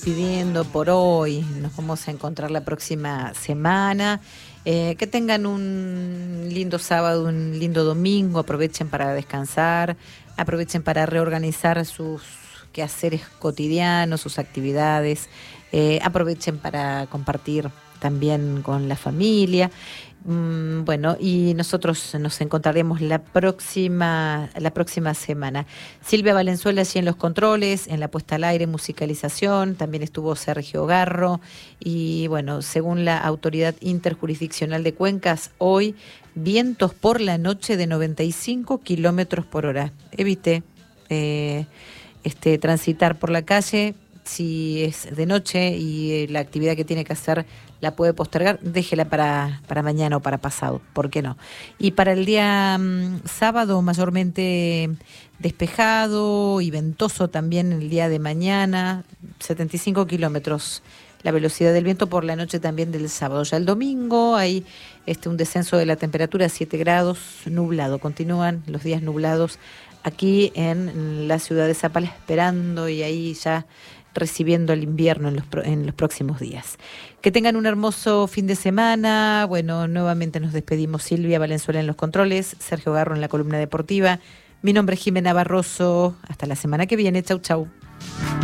despidiendo por hoy. Nos vamos a encontrar la próxima semana. Que tengan un lindo sábado, un lindo domingo. Aprovechen para descansar, aprovechen para reorganizar sus quehaceres cotidianos, sus actividades. Aprovechen para compartir también con la familia. Bueno, y nosotros nos encontraremos la próxima semana. Silvia Valenzuela allí en los controles, en la puesta al aire, musicalización, también estuvo Sergio Garro, y bueno, según la Autoridad Interjurisdiccional de Cuencas, hoy vientos por la noche de 95 kilómetros por hora. Evite transitar por la calle. Si es de noche y la actividad que tiene que hacer la puede postergar, déjela para mañana o para pasado, ¿por qué no? Y para el día sábado, mayormente despejado y ventoso también el día de mañana, 75 kilómetros la velocidad del viento por la noche también del sábado. Ya el domingo hay un descenso de la temperatura a 7 grados, nublado, continúan los días nublados aquí en la ciudad de Zapala, esperando y ahí ya recibiendo el invierno en los próximos días. Que tengan un hermoso fin de semana. Bueno, nuevamente nos despedimos. Silvia Valenzuela en los controles, Sergio Garro en la columna deportiva. Mi nombre es Jimena Barroso. Hasta la semana que viene. Chau, chau.